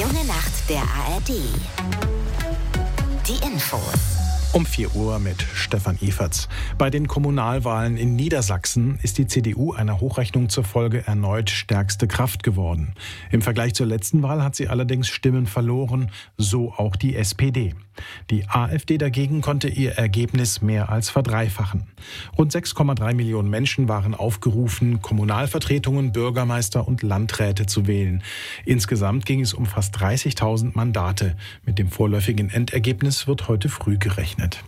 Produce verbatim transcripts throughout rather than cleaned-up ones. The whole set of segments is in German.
junge Nacht der A R D. Die Infos. Um vier Uhr mit Stefan Eferts. Bei den Kommunalwahlen in Niedersachsen ist die C D U einer Hochrechnung zur Folge erneut stärkste Kraft geworden. Im Vergleich zur letzten Wahl hat sie allerdings Stimmen verloren, so auch die S P D. Die AfD dagegen konnte ihr Ergebnis mehr als verdreifachen. Rund sechs Komma drei Millionen Menschen waren aufgerufen, Kommunalvertretungen, Bürgermeister und Landräte zu wählen. Insgesamt ging es um fast dreißigtausend Mandate. Mit dem vorläufigen Endergebnis wird heute früh gerechnet.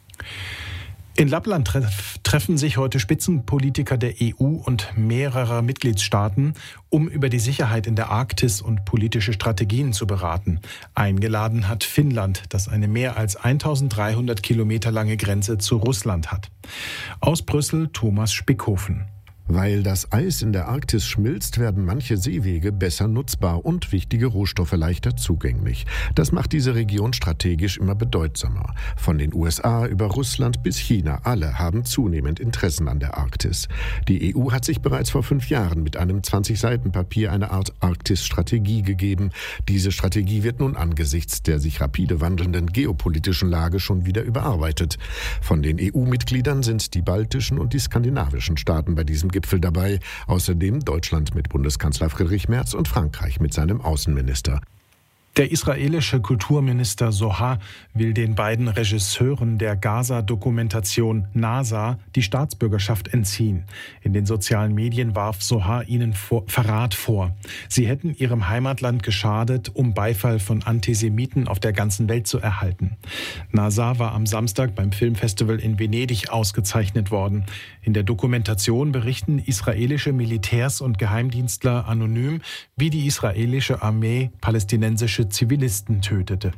In Lappland treff, treffen sich heute Spitzenpolitiker der E U und mehrerer Mitgliedstaaten, um über die Sicherheit in der Arktis und politische Strategien zu beraten. Eingeladen hat Finnland, das eine mehr als eintausenddreihundert Kilometer lange Grenze zu Russland hat. Aus Brüssel Thomas Spickhofen. Weil das Eis in der Arktis schmilzt, werden manche Seewege besser nutzbar und wichtige Rohstoffe leichter zugänglich. Das macht diese Region strategisch immer bedeutsamer. Von den U S A über Russland bis China, alle haben zunehmend Interessen an der Arktis. Die E U hat sich bereits vor fünf Jahren mit einem zwanzig Seiten Papier eine Art Arktis-Strategie gegeben. Diese Strategie wird nun angesichts der sich rapide wandelnden geopolitischen Lage schon wieder überarbeitet. Von den E U-Mitgliedern sind die baltischen und die skandinavischen Staaten bei diesem Gipfel dabei, außerdem Deutschland mit Bundeskanzler Friedrich Merz und Frankreich mit seinem Außenminister. Der israelische Kulturminister Zohar will den beiden Regisseuren der Gaza-Dokumentation NASA die Staatsbürgerschaft entziehen. In den sozialen Medien warf Zohar ihnen vor, Verrat vor. Sie hätten ihrem Heimatland geschadet, um Beifall von Antisemiten auf der ganzen Welt zu erhalten. NASA war am Samstag beim Filmfestival in Venedig ausgezeichnet worden. In der Dokumentation berichten israelische Militärs und Geheimdienstler anonym, wie die israelische Armee palästinensische Zivilisten tötete.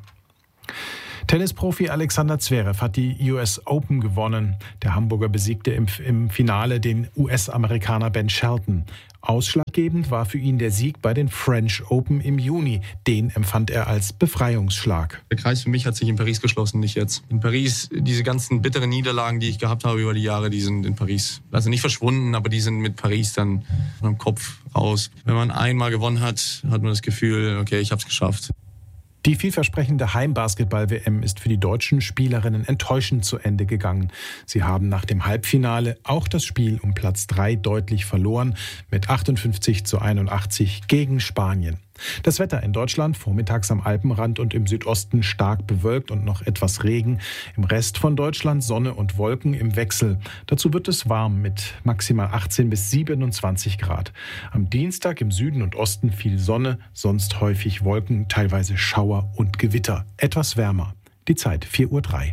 Tennisprofi Alexander Zverev hat die U S Open gewonnen. Der Hamburger besiegte im, im Finale den U S-Amerikaner Ben Shelton. Ausschlaggebend war für ihn der Sieg bei den French Open im Juni. Den empfand er als Befreiungsschlag. Der Kreis für mich hat sich in Paris geschlossen, nicht jetzt. In Paris, diese ganzen bitteren Niederlagen, die ich gehabt habe über die Jahre, die sind in Paris. Also nicht verschwunden, aber die sind mit Paris dann im Kopf raus. Wenn man einmal gewonnen hat, hat man das Gefühl, okay, ich habe es geschafft. Die vielversprechende Heimbasketball-W M ist für die deutschen Spielerinnen enttäuschend zu Ende gegangen. Sie haben nach dem Halbfinale auch das Spiel um Platz drei deutlich verloren mit achtundfünfzig zu einundachtzig gegen Spanien. Das Wetter in Deutschland vormittags am Alpenrand und im Südosten stark bewölkt und noch etwas Regen. Im Rest von Deutschland Sonne und Wolken im Wechsel. Dazu wird es warm mit maximal achtzehn bis siebenundzwanzig Grad. Am Dienstag im Süden und Osten viel Sonne, sonst häufig Wolken, teilweise Schauer und Gewitter. Etwas wärmer. Die Zeit vier Uhr drei.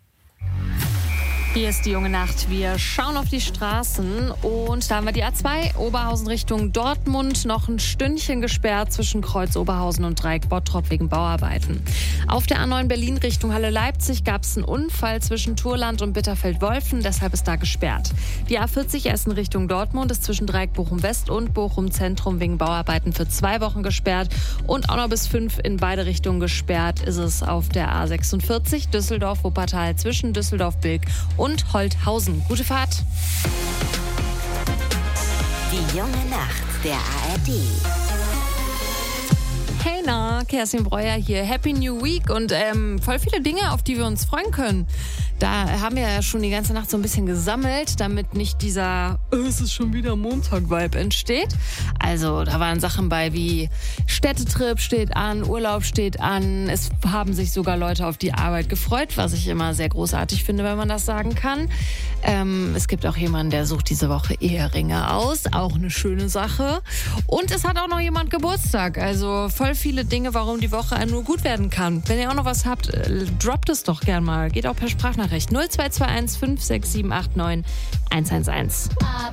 Hier ist die junge Nacht. Wir schauen auf die Straßen und da haben wir die A zwei Oberhausen Richtung Dortmund. Noch ein Stündchen gesperrt zwischen Kreuz Oberhausen und Dreieck Bottrop wegen Bauarbeiten. Auf der A neun Berlin Richtung Halle Leipzig gab es einen Unfall zwischen Turland und Bitterfeld-Wolfen. Deshalb ist da gesperrt. Die A vierzig Essen Richtung Dortmund ist zwischen Dreieck Bochum West und Bochum Zentrum wegen Bauarbeiten für zwei Wochen gesperrt. Und auch noch bis fünf in beide Richtungen gesperrt ist es auf der A sechsundvierzig Düsseldorf-Wuppertal zwischen Düsseldorf-Bilk und Holthausen. Gute Fahrt. Die junge Nacht der A R D. Hey na, Kerstin Breuer hier. Happy New Week und ähm, voll viele Dinge, auf die wir uns freuen können. Da haben wir ja schon die ganze Nacht so ein bisschen gesammelt, damit nicht dieser oh, es ist schon wieder Montag-Vibe entsteht. Also da waren Sachen bei wie Städtetrip steht an, Urlaub steht an. Es haben sich sogar Leute auf die Arbeit gefreut, was ich immer sehr großartig finde, wenn man das sagen kann. Ähm, es gibt auch jemanden, der sucht diese Woche Eheringe aus. Auch eine schöne Sache. Und es hat auch noch jemand Geburtstag. Also voll viele Dinge, warum die Woche nur gut werden kann. Wenn ihr auch noch was habt, droppt es doch gern mal. Geht auch per Sprachnachricht. null zwei zwei eins fünf sechs sieben acht neun eins eins eins.